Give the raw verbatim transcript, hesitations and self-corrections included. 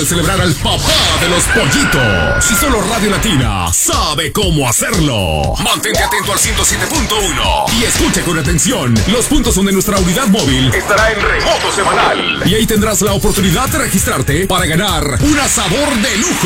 celebrar al papá de los pollitos. Y solo Radio Latina sabe cómo hacerlo. Mantente atento al ciento siete punto uno y escuche con atención los puntos donde nuestra unidad móvil estará en remoto semanal. Y ahí tendrás la oportunidad de registrarte para ganar un asador de lujo.